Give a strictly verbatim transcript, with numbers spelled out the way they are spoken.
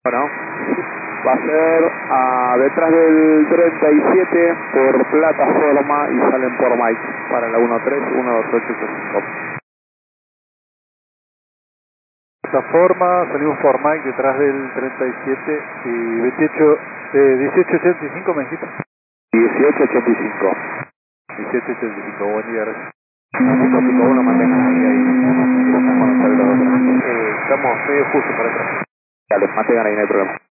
Bueno, va a ser a, detrás del treinta y siete por plataforma y salen por Mike para la uno tres uno dos ocho ocho cinco. Plataforma, salimos por Mike detrás del treinta y siete y veintiocho, eh, dieciocho ochenta y cinco me dijiste. dieciocho ochenta y cinco. dieciocho ochenta y cinco, buen día, gracias. Punto pico uno, mantengan ahí, ahí. Estamos con el Eh, estamos medio justo para atrás. Dale, mantengan ahí, no hay problema.